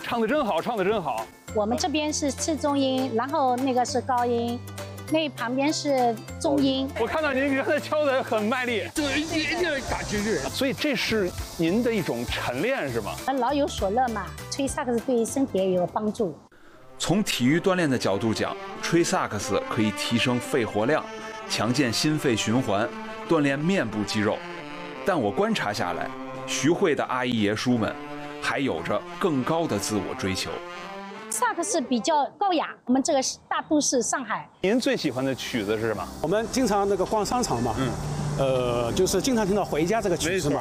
唱得真好，唱得真好。 我们这边是次中音，然后那个是高音，那旁边是中音。 我看到您刚才敲得很卖力， 对，一定要打击乐。 所以这是您的一种晨练是吗？ 老有所乐嘛，吹萨克斯对身体也有帮助。 从体育锻炼的角度讲，吹萨克斯可以提升肺活量，强健心肺循环，锻炼面部肌肉。但我观察下来，徐汇的阿姨爷叔们还有着更高的自我追求。 萨克斯比较高雅，我们这个大都市上海。 您最喜欢的曲子是什么？ 我们经常那个逛商场嘛，就是经常听到《回家》这个曲子嘛。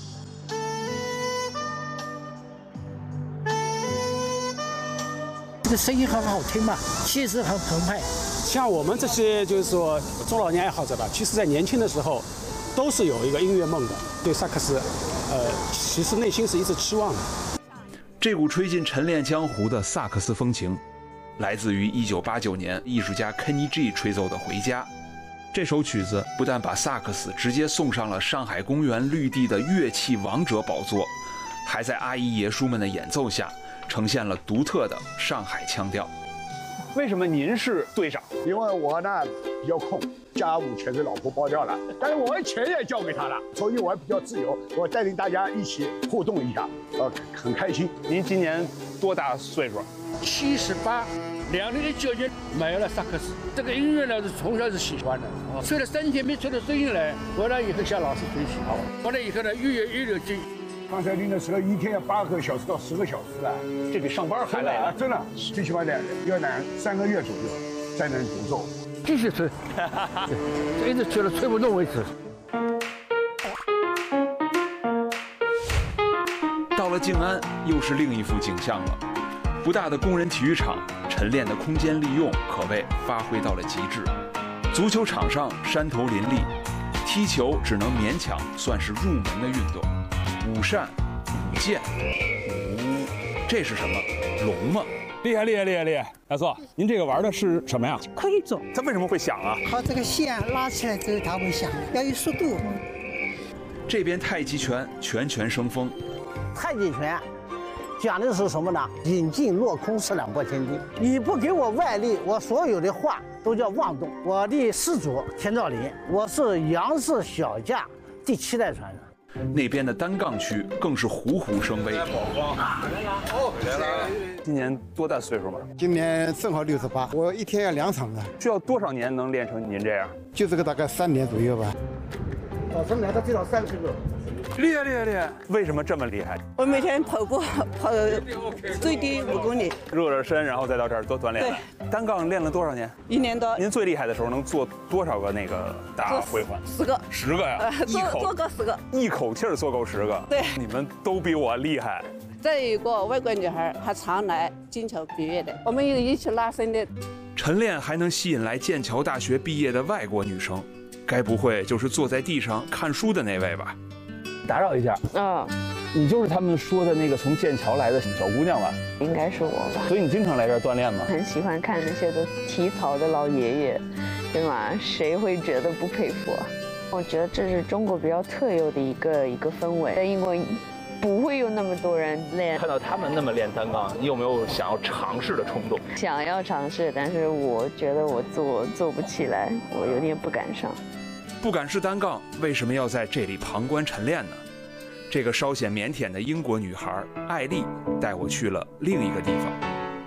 这个声音很好听嘛，气势很澎湃。 像我们这些就是说中老年爱好者吧，其实在年轻的时候，都是有一个音乐梦的，对萨克斯，其实内心是一直期望的。 这股吹进晨练江湖的萨克斯风情，来自于1989年艺术家 Kenny G 吹奏的《回家》。这首曲子不但把萨克斯直接送上了上海公园绿地的乐器王者宝座，还在阿姨爷叔们的演奏下，呈现了独特的上海腔调。 为什么您是队长？ 因为我呢比较空，家务全给老婆包掉了，但是我的钱也交给她了，所以我比较自由，我带领大家一起互动一下，很开心。 您今年多大岁数 ？78。2019年买了萨克斯，这个音乐呢是从小是喜欢的，吹了3天没吹出声音来，回来以后向老师学习，回来以后呢越有劲。 刚才练的时候一天要8个小时到10个小时了， 这比上班还累啊！ 真的，最起码要3个月左右才能独奏。 继续吹，一直吹到吹不动为止。 到了静安，又是另一幅景象了。不大的工人体育场，晨练的空间利用可谓发挥到了极致。足球场上山头林立，踢球只能勉强算是入门的运动。舞扇、舞剑、这是什么？龙吗？ 厉害！大叔，您这个玩的是什么呀？ 昆虫。 它为什么会响啊？ 它这个线拉起来之后它会响，要有速度。 这边太极拳拳生风。 太极拳讲的是什么呢？引劲落空，四两拨千斤。你不给我外力，我所有的话都叫妄动。我的师祖田兆林，我是杨氏小架第7代传人。 那边的单杠区更是虎虎生威。 今年多大岁数嘛？ 今年正好68，我一天要2场的。 需要多少年能练成您这样？ 就这个大概3年左右吧。 早晨来的最少30个。 厉害！为什么这么厉害？ 我每天跑步跑最低5公里， 热身，然后再到这儿多锻炼。对，单杠练了多少年 ？1年多。 您最厉害的时候能做多少个那个大回环 ？10个。 10个呀？ 做够10个。 一口气儿做够10个。 对， 你们都比我厉害。 再有一个外国女孩，还常来剑桥毕业的，我们一起拉伸的。 晨练还能吸引来剑桥大学毕业的外国女生，该不会就是坐在地上看书的那位吧？ 打扰一下，你就是他们说的那个从剑桥来的小姑娘吧？ 应该是我吧。 所以你经常来这儿锻炼吗？ 很喜欢看那些都体操的老爷爷，对吗？谁会觉得不佩服啊？我觉得这是中国比较特有的一个氛围，在英国不会有那么多人练。 看到他们那么练单杠，你有没有想要尝试的冲动？ 想要尝试，但是我觉得我做不起来，我有点不敢上。 不敢试单杠，为什么要在这里旁观晨练呢？这个稍显腼腆的英国女孩艾丽带我去了另一个地方。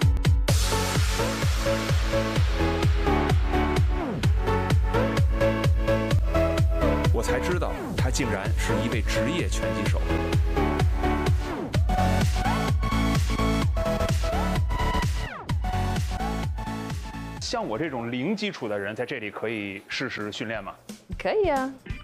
我才知道，她竟然是一位职业拳击手。像我这种零基础的人，在这里可以试试训练吗？ 可以啊，